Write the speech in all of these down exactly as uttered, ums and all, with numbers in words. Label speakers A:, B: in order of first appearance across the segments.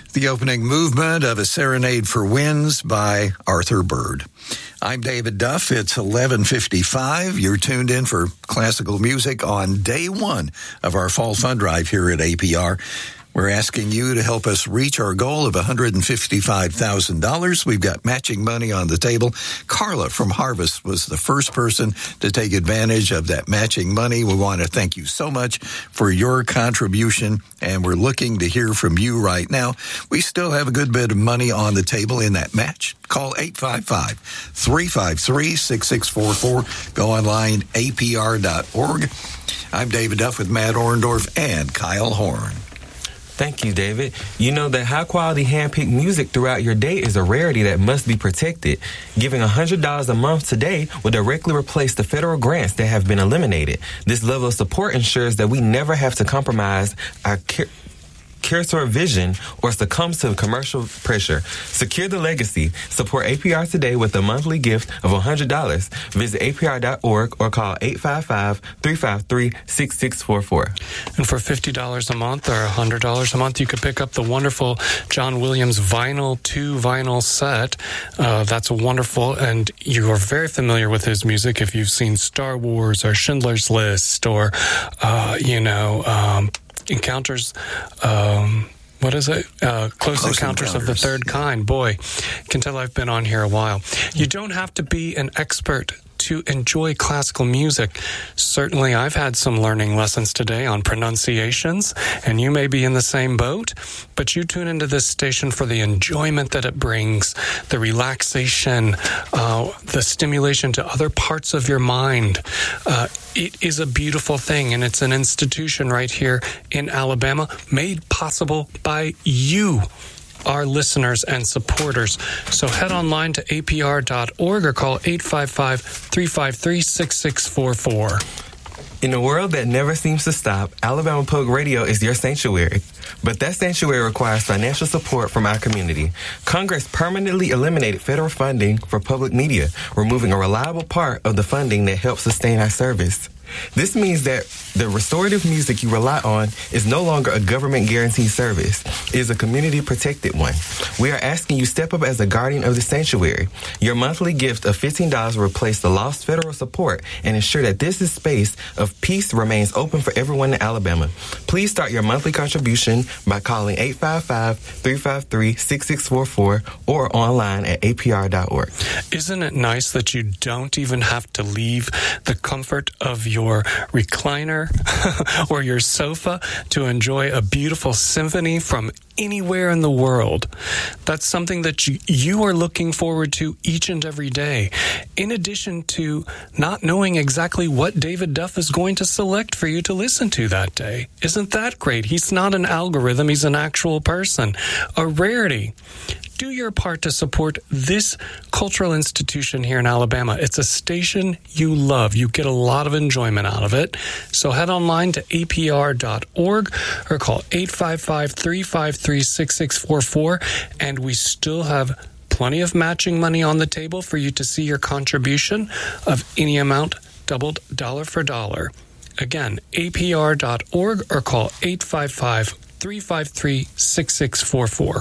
A: The opening movement of A Serenade for Winds by Arthur Bird. I'm David Duff. It's eleven fifty-five. You're tuned in for classical music on day one of our fall fund drive here at A P R. We're asking you to help us reach our goal of one hundred fifty-five thousand dollars. We've got matching money on the table. Carla from Harvest was the first person to take advantage of that matching money. We want to thank you so much for your contribution, and we're looking to hear from you right now. We still have a good bit of money on the table in that match. Call eight five five, three five three, six six four four. Go online, A P R dot org. I'm David Duff with Matt Orndorff and Kyle Horn.
B: Thank you, David. You know that high-quality hand-picked music throughout your day is a rarity that must be protected. Giving one hundred dollars a month today will directly replace the federal grants that have been eliminated. This level of support ensures that we never have to compromise our care. Curator vision or succumbs to commercial pressure. Secure the legacy. Support A P R today with a monthly gift of one hundred dollars. Visit A P R dot org or call eight five five, three five three, six six four four.
C: And for fifty dollars a month or one hundred dollars a month, you could pick up the wonderful John Williams vinyl two vinyl set. Uh, that's wonderful, and you are very familiar with his music if you've seen Star Wars or Schindler's List or, uh, you know, um, Encounters, um, what is it? Uh, Close, Close Encounters, Encounters of the Third Kind. Boy, you can tell I've been on here a while. You don't have to be an expert to enjoy classical music. Certainly, I've had some learning lessons today on pronunciations, and you may be in the same boat, but you tune into this station for the enjoyment that it brings, the relaxation, uh, the stimulation to other parts of your mind. Uh, it is a beautiful thing, and it's an institution right here in Alabama made possible by you, our listeners and supporters. So head online to A P R dot org or call eight five five, three five three, six six four four.
B: In a world that never seems to stop, Alabama Public Radio is your sanctuary. But that sanctuary requires financial support from our community. Congress permanently eliminated federal funding for public media, removing a reliable part of the funding that helps sustain our service. This means that the restorative music you rely on is no longer a government-guaranteed service. It is a community-protected one. We are asking you to step up as a guardian of the sanctuary. Your monthly gift of fifteen dollars will replace the lost federal support and ensure that this space of peace remains open for everyone in Alabama. Please start your monthly contribution by calling eight five five, three five three, six six four four or online at A P R dot org.
C: Isn't it nice that you don't even have to leave the comfort of your your recliner or your sofa to enjoy a beautiful symphony from anywhere in the world? That's something that you, you are looking forward to each and every day, in addition to not knowing exactly what David Duff is going to select for you to listen to that day. Isn't that great? He's not an algorithm. He's an actual person, a rarity. Do your part to support this cultural institution here in Alabama. It's a station you love. You get a lot of enjoyment out of it. So head online to A P R dot org or call eight five five, three five three, six six four four. And we still have plenty of matching money on the table for you to see your contribution of any amount doubled dollar for dollar. Again, A P R dot org or call eight five five, three five three, six six four four.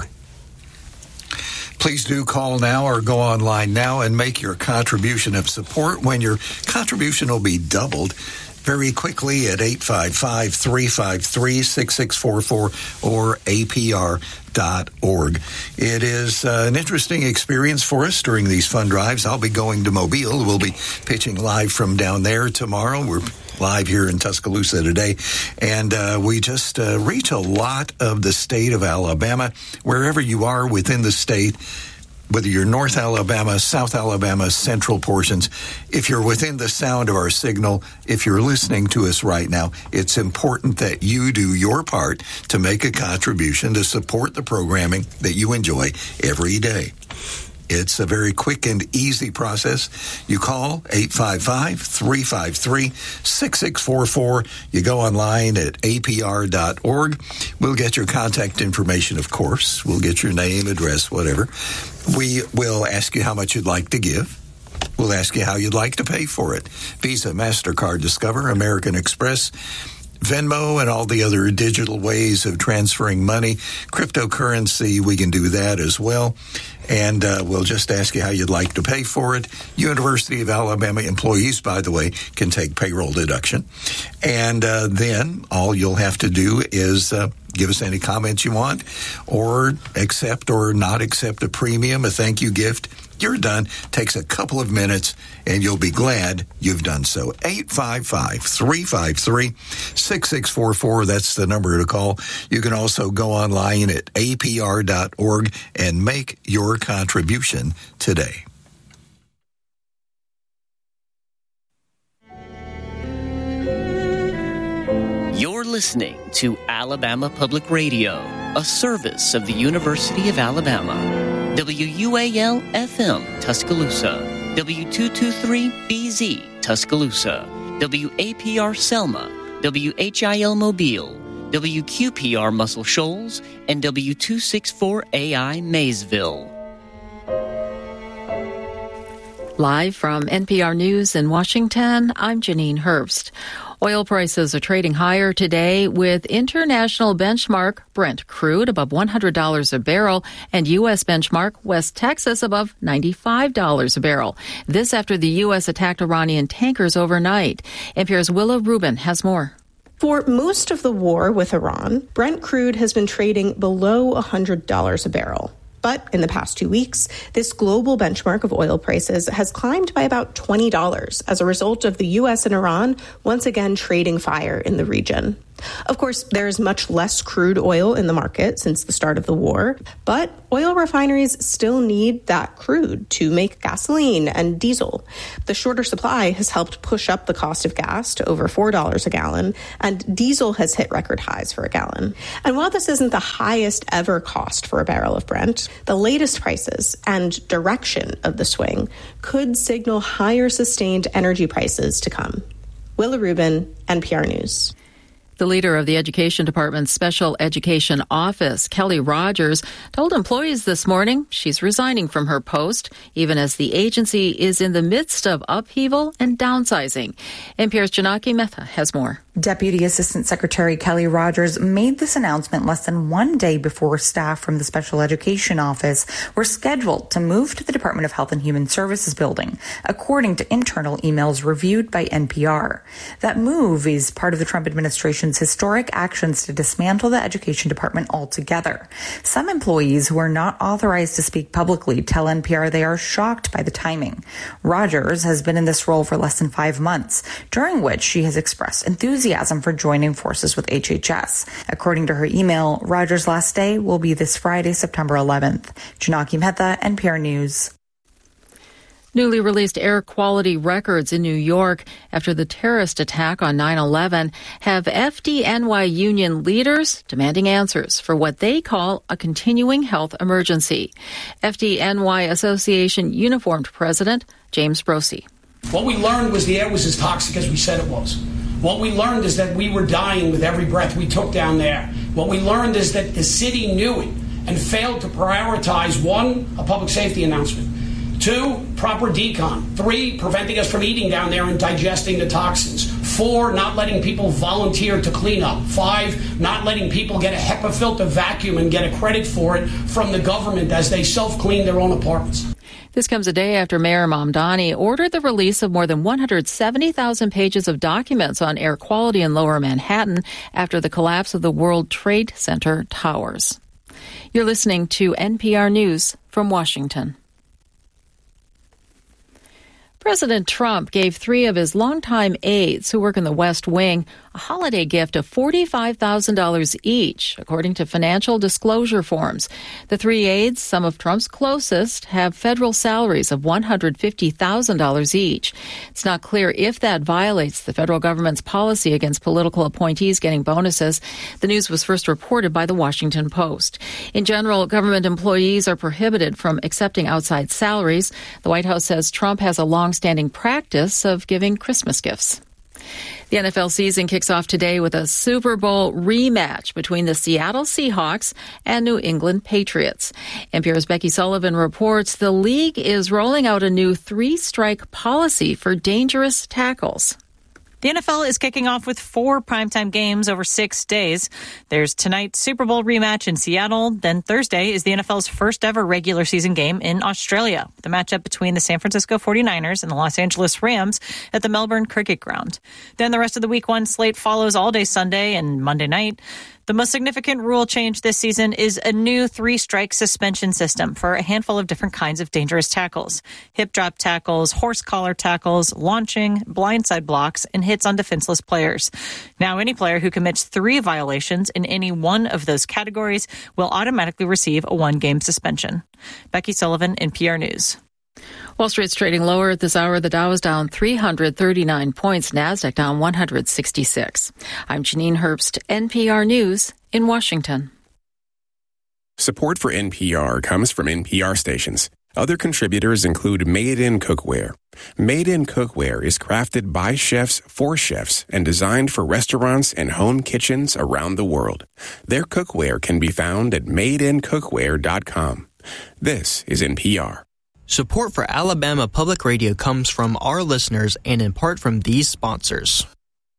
A: Please do call now or go online now and make your contribution of support when your contribution will be doubled very quickly at eight five five, three five three, six six four four or A P R dot org. It is uh, an interesting experience for us during these fund drives. I'll be going to Mobile. We'll be pitching live from down there tomorrow. We're live here in Tuscaloosa today, and uh, we just uh, reach a lot of the state of Alabama. Wherever you are within the state, whether you're North Alabama, South Alabama, central portions, if you're within the sound of our signal, if you're listening to us right now, it's important that you do your part to make a contribution to support the programming that you enjoy every day. It's a very quick and easy process. You call eight five five, three five three, six six four four. You go online at A P R dot org. We'll get your contact information, of course. We'll get your name, address, whatever. We will ask you how much you'd like to give. We'll ask you how you'd like to pay for it. Visa, MasterCard, Discover, American Express. Venmo and all the other digital ways of transferring money. Cryptocurrency, we can do that as well. And uh, we'll just ask you how you'd like to pay for it. University of Alabama employees, by the way, can take payroll deduction. And uh, then all you'll have to do is uh, give us any comments you want, or accept or not accept a premium, a thank you gift. You're done. Takes a couple of minutes, and you'll be glad you've done so. eight five five, three five three, six six four four. That's the number to call. You can also go online at A P R dot org and make your contribution today.
D: You're listening to Alabama Public Radio, a service of the University of Alabama. W U A L F M Tuscaloosa, W two twenty-three B Z Tuscaloosa, W A P R Selma, W H I L Mobile, W Q P R Muscle Shoals, and W two sixty-four A I Maysville.
E: Live from N P R News in Washington, I'm Janine Herbst. Oil prices are trading higher today with international benchmark Brent crude above one hundred dollars a barrel and U S benchmark West Texas above ninety-five dollars a barrel. This after the U S attacked Iranian tankers overnight. N P R's Willa Rubin has more.
F: For most of the war with Iran, Brent crude has been trading below one hundred dollars a barrel. But in the past two weeks, this global benchmark of oil prices has climbed by about twenty dollars as a result of the U S and Iran once again trading fire in the region. Of course, there is much less crude oil in the market since the start of the war, but oil refineries still need that crude to make gasoline and diesel. The shorter supply has helped push up the cost of gas to over four dollars a gallon, and diesel has hit record highs for a gallon. And while this isn't the highest ever cost for a barrel of Brent, the latest prices and direction of the swing could signal higher sustained energy prices to come. Willa Rubin, N P R News.
E: The leader of the Education Department's Special Education Office, Kelly Rogers, told employees this morning she's resigning from her post, even as the agency is in the midst of upheaval and downsizing. N P R's Janaki Mehta has more.
G: Deputy Assistant Secretary Kelly Rogers made this announcement less than one day before staff from the Special Education Office were scheduled to move to the Department of Health and Human Services building, according to internal emails reviewed by N P R. That move is part of the Trump administration's historic actions to dismantle the Education Department altogether. Some employees who are not authorized to speak publicly tell N P R they are shocked by the timing. Rogers has been in this role for less than five months, during which she has expressed enthusiasm for joining forces with H H S. According to her email, Rogers' last day will be this Friday, September eleventh. Janaki Mehta, N P R News.
E: Newly released air quality records in New York after the terrorist attack on nine eleven have F D N Y union leaders demanding answers for what they call a continuing health emergency. F D N Y Association uniformed president James Brosey.
H: What we learned was the air was as toxic as we said it was. What we learned is that we were dying with every breath we took down there. What we learned is that the city knew it and failed to prioritize, one, a public safety announcement, two, proper decon, three, preventing us from eating down there and digesting the toxins, four, not letting people volunteer to clean up, five, not letting people get a HEPA filter vacuum and get a credit for it from the government as they self-clean their own apartments.
E: This comes a day after Mayor Mamdani ordered the release of more than one hundred seventy thousand pages of documents on air quality in Lower Manhattan after the collapse of the World Trade Center towers. You're listening to N P R News from Washington. President Trump gave three of his longtime aides who work in the West Wing a holiday gift of forty-five thousand dollars each, according to financial disclosure forms. The three aides, some of Trump's closest, have federal salaries of one hundred fifty thousand dollars each. It's not clear if that violates the federal government's policy against political appointees getting bonuses. The news was first reported by the Washington Post. In general, government employees are prohibited from accepting outside salaries. The White House says Trump has a long-standing practice of giving Christmas gifts. The N F L season kicks off today with a Super Bowl rematch between the Seattle Seahawks and New England Patriots. N P R's Becky Sullivan reports the league is rolling out a new three-strike policy for dangerous tackles.
I: The The N F L is kicking off with four primetime games over six days. There's tonight's Super Bowl rematch in Seattle. Then Thursday is the N F L's first ever regular season game in Australia, the matchup between the San Francisco forty-niners and the Los Angeles Rams at the Melbourne Cricket Ground. Then the rest of the week one slate follows all day Sunday and Monday night. The most significant rule change this season is a new three-strike suspension system for a handful of different kinds of dangerous tackles. Hip drop tackles, horse collar tackles, launching, blindside blocks, and hits on defenseless players. Now, any player who commits three violations in any one of those categories will automatically receive a one-game suspension. Becky Sullivan, N P R News.
E: Wall Street's trading lower at this hour. The Dow is down three hundred thirty-nine points. NASDAQ down one hundred sixty-six. I'm Janine Herbst, N P R News in Washington.
J: Support for N P R comes from N P R stations. Other contributors include Made In Cookware. Made In Cookware is crafted by chefs for chefs and designed for restaurants and home kitchens around the world. Their cookware can be found at made in cookware dot com. This is N P R.
K: Support for Alabama Public Radio comes from our listeners and in part from these sponsors.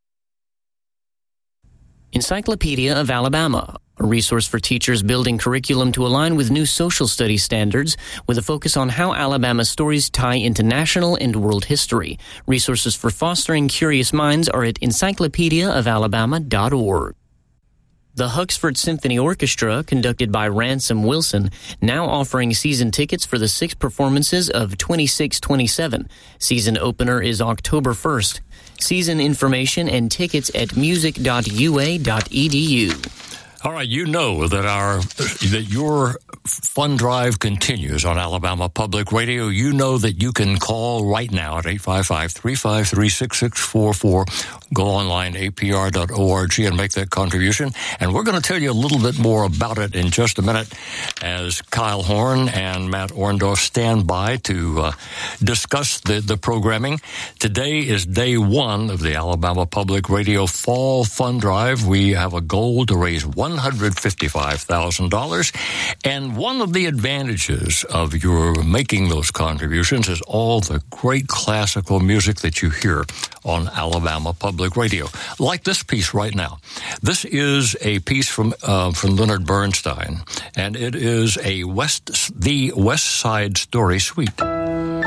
D: Encyclopedia of Alabama, a resource for teachers building curriculum to align with new social studies standards with a focus on how Alabama's stories tie into national and world history. Resources for fostering curious minds are at encyclopedia of alabama dot org. The Huxford Symphony Orchestra, conducted by Ransom Wilson, now offering season tickets for the six performances of twenty-six twenty-seven. Season opener is October first. Season information and tickets at music dot u a dot e d u.
L: All right, you know that our that your fund drive continues on Alabama Public Radio. You know that you can call right now at eight five five, three five three, six six four four. Go online, a p r dot org, and make that contribution. And we're going to tell you a little bit more about it in just a minute as Kyle Horn and Matt Orndorff stand by to uh, discuss the, the programming. Today is day one of the Alabama Public Radio Fall Fund Drive. We have a goal to raise one hundred fifty-five thousand dollars. And one of the advantages of your making those contributions is all the great classical music that you hear on Alabama Public Radio, like this piece right now. This is a piece from uh, from Leonard Bernstein, and it is a West the West Side Story Suite.